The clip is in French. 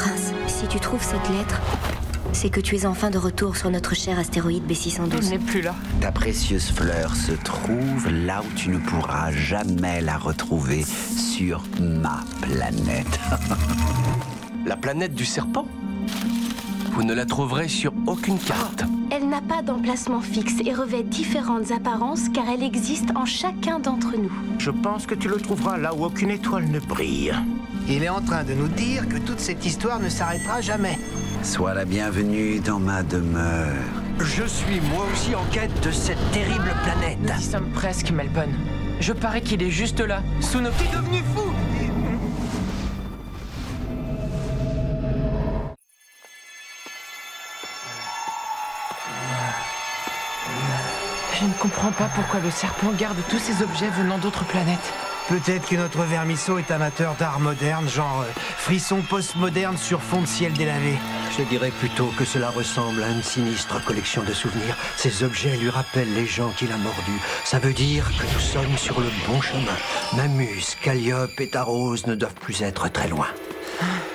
prince, si tu trouves cette lettre, c'est que tu es enfin de retour sur notre cher astéroïde On B612. n'est plus là. Ta précieuse fleur se trouve là où tu ne pourras jamais la retrouver, sur ma planète. La planète du serpent? Vous ne la trouverez sur aucune carte. Elle n'a pas d'emplacement fixe et revêt différentes apparences car elle existe en chacun d'entre nous. Je pense que tu le trouveras là où aucune étoile ne brille. Il est en train de nous dire que toute cette histoire ne s'arrêtera jamais. Sois la bienvenue dans ma demeure. Je suis moi aussi en quête de cette terrible planète. Nous y sommes presque, Melpon. Je parie qu'il est juste là, sous nos... T'es devenu fou! Je ne comprends pas pourquoi le serpent garde tous ces objets venant d'autres planètes. Peut-être que notre vermisseau est amateur d'art moderne, genre frisson post-moderne sur fond de ciel délavé. Je dirais plutôt que cela ressemble à une sinistre collection de souvenirs. Ces objets lui rappellent les gens qu'il a mordus. Ça veut dire que nous sommes sur le bon chemin. Mamus, Calliope et Tarose ne doivent plus être très loin.